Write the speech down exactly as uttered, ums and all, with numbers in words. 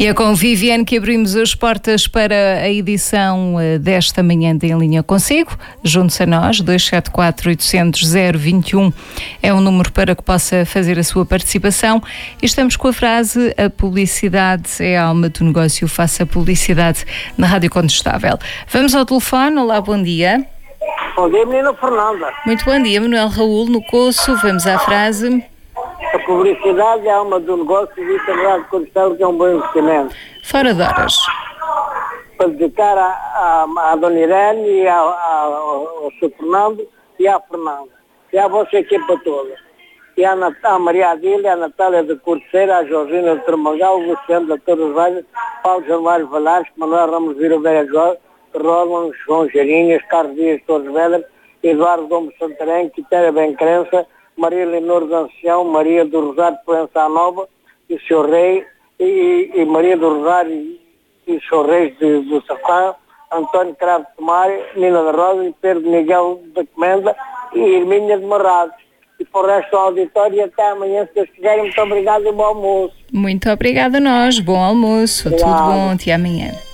E é com Viviane que abrimos as portas para a edição desta manhã de Em Linha Consigo. Junte-se a nós, dois sete quatro, oitocentos, zero vinte e um é um número para que possa fazer a sua participação. E estamos com a frase: a publicidade é a alma do negócio, faça publicidade na Rádio Contestável. Vamos ao telefone. Olá, bom dia. Bom dia, menina Fernanda. Muito bom dia, Manuel Raul, no Coço. Vamos à frase. A publicidade é a alma do negócio e isso é verdade que é um bom investimento. Fora de horas. Para dedicar à, à, à Dona Irene e à, à, ao Sr. Fernando e à Fernanda. E à vossa equipa toda. E à, Nat- à Maria Adília, à Natália de Corteira, à Georgina de Tramagal, o Luciano da Torres Velhas, Paulo Januário Valasco, Manuel Ramos Vira Velha Roland, João Geirinhas, Carlos Dias Torres Vedras, Eduardo Gomes Santarém, Quitéria Bencrença, Maria Leonor de Ancião, Maria do Rosário de Proença Nova, e o Senhor Rei, e, e Maria do Rosário e, e o Senhor Reis de, do Safã, António Cravo de Tomar, Nina da Rosa e Pedro Miguel da Comenda e Irmíndia de Marrado. E por o resto do auditório, e até amanhã, se Deus quiserem. Muito obrigado e bom almoço. Muito obrigada a nós. Bom almoço. Obrigado. Tudo bom. Até amanhã.